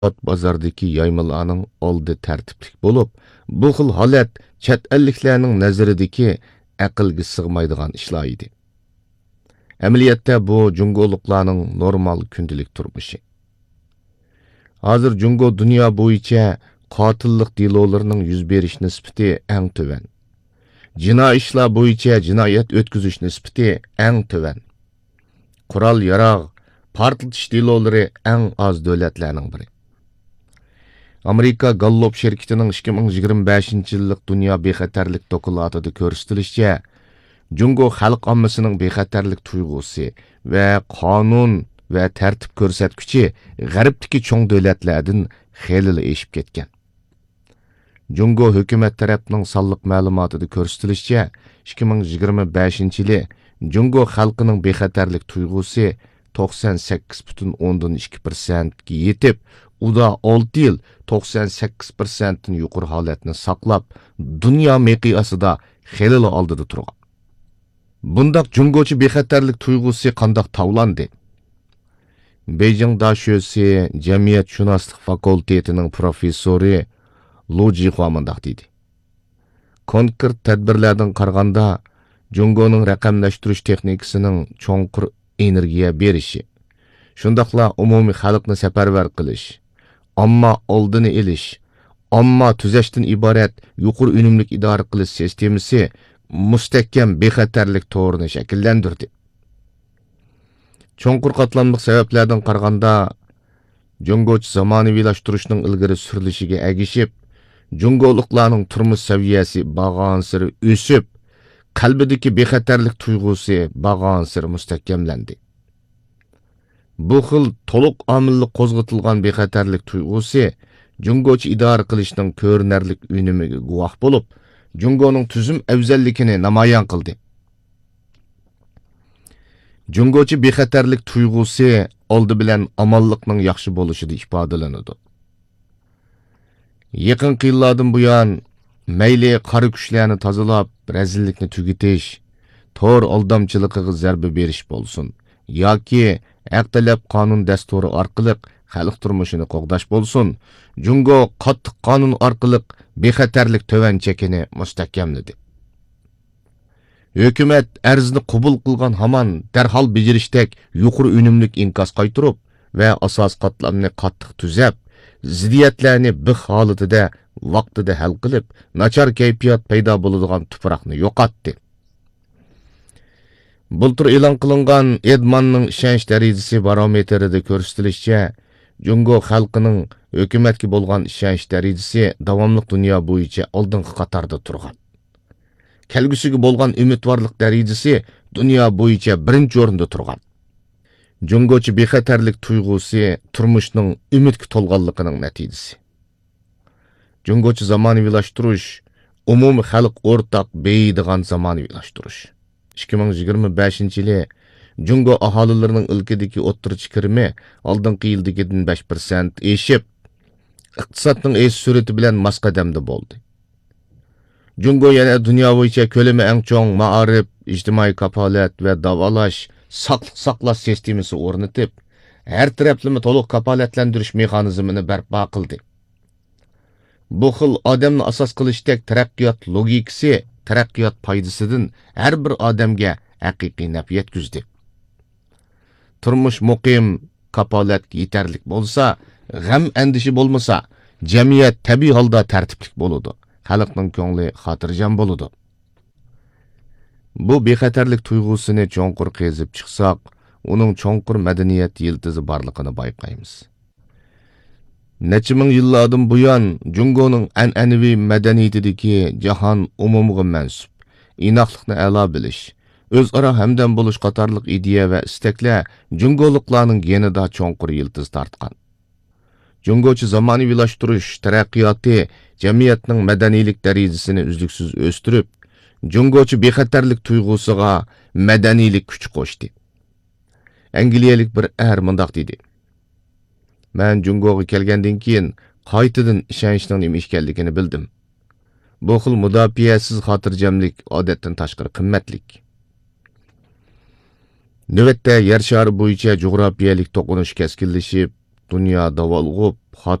bozordagi yaymalarning oldi tartiblik bo'lib, bu xil holat chet elliklarning nazaridagi aqlga sig'maydigan ishlar edi. Amaliyotda bu jungoliqlarning normal kundalik turmushi. Hozir Jungo dunyo bo'yicha qotillik delolarining yuz berish nisbati eng tuvan. Jinoiy ishlar bo'yicha jinoyat o'tkazish nisbati eng tuvan. Qurol yarog' portlatish delolari eng oz davlatlarning biri. Amerika Gallup şirketining 2025-yillik dunyo bexatarlik dokladida ko'rsatilishicha, Jungo xalq ommasining bexatarlik tuyg'usi va qonun va tartib ko'rsatkichi g'arbdagi cho'ng davlatlardan xeyli eshib ketgan. Jungo hukumat tarafining sonliq ma'lumotida ko'rsatilishicha, 2025-yili Jungo xalqining bexatarlik tuyg'usi 98,2% ga yetib, uda 6 yil 98% dan yuqori holatni saqlab, dunyo miqyosida xeyli oldida turgan. Bundaq Jungochi bexatarlik tuyg'usi qandoq tavlandi? Beijing Dashösi Jamiyatshunaslik fakultetining professori Lu Jihua mundaq dedi. Konkret tadbirlardan qaraganda, Jungoning raqamlashtirish texnikasining cho'nqur energiya berishi, shundaqla umumiy xalqni safarbar qilish, ammo oldini elish, ammo tuzashdan iborat yuqori unumli idora qilish sistemasi mustahkam bexatarlik to'g'rini shakllantirdi. Cho'nqur qatlamliq sabablardan qaraganda, Jungochi zamonaviylashtiriishning ilgari surilishiga agishib, Jungoliqlarning turmush saviyasi bag'onsiri o'sib, qalbidagi bexatarlik tuyg'usi bag'onsiri mustahkamlandi. Bu xil to'liq omilli qo'zg'atilgan bexatarlik tuyg'usi Jungochi idora qilishning ko'rinarli unumiga guvoh bo'lib, Jungoning tuzum afzalligini namoyon qildi. Jungochi bexatarlik tuyg'usi oldi bilan omonlikning yaxshi bo'lishida ifodalanadi. Yaqin yillardan buyon mayli qora kuchlarni tozalab, razillikni tugitish, to'r aldamchiligiga zarba berish bo'lsin, yoki haq-talab qonun dasturi orqali xalq turmushini qo'g'dash bo'lsin, Jungo qattiq qonun orqali bexatarlik to'van chekini mustahkamladi. Hukumat arzni qabul qilgan hamon darhol bejirishdek yuqori unumlik inkos qaytirib va asos qatlamni qattiq tuzab, ziddiyatlarni bir holatida vaqtida hal qilib, nachar kayfiyat paydo bo'ladigan tuproqni yo'qotdi. Bultur e'lon qilingan Edmanning ishonch darajasi barometrida ko'rsatilishicha, Jungo xalqining hukumatga bo'lgan ishonch darajasi davomli dunyo bo'yicha oldingi qatorda turgan. Kelgusiga bo'lgan umidvorlik darajasi dunyo bo'yicha birinchi o'rinda turgan. Jungochi bexatarlik tuyg'usi turmushning umidga to'lganligining natijasi. Jungochi zamonaviylashtirish umumiy xalq o'rtaq beydigan zamonaviylashtirish. 2025-yili Jungo aholilarining ilkidagi o'ttirchi kirimi oldingi yildagidan 5% eshib, iqtisodning o'z surati bilan mos qadamda bo'ldi. Jungo yana dunyo bo'yicha ko'lami eng cho'ng ma'arif, ijtimoiy kafolat va davolash saqliq saqlash sistemasi o'rnatib, har taraflama to'liq kafolatlantirish mexanizmini barpo qildi. Bu xil odamni asos qilishdek taraqqiyot logikasi, taraqqiyot foydasidan har bir odamga haqiqiy naf yetkazdi. Turmush muqim, kafolat yetarlik bo'lsa, g'am andishi bo'lmasa, jamiyat tabiiy holda tartiblik bo'ladi. Xalqning ko'ngli xotirjam bo'ladi. Bu bexatarlik tuyg'usini cho'nqur qezib chiqsak, uning cho'nqur madaniyat yildizi borligini bayqaymiz. Necha ming yillardan buyon Jungoning an'anaviy madaniyatidagi jahon umumiga mansub, inoqlikni a'lo bilish, o'zaro hamdam bo'lish qatorliq ideya va istaklar Jungoliqlarning genida cho'nqur yildiz tortgan. Jungochi zamonaviylashtirish taraqqiyoti jamiyatning madaniylik darajasini uzluksiz o'stirib, Jungochi bexatarlik tuyg'usiga madaniylik kuch qo'shdi. Angliyalik bir mundaq dedi. Men Jungoga kelgandan keyin qaytadan ishonchning nima ekanligini bildim. Bu xil mudofiasiz xotirjamlik odatdan tashqari qimmatlik. Navbatda yer shari bo'yicha jo'grafiyalik to'qinish keskinlashib, dunyo davolg'ub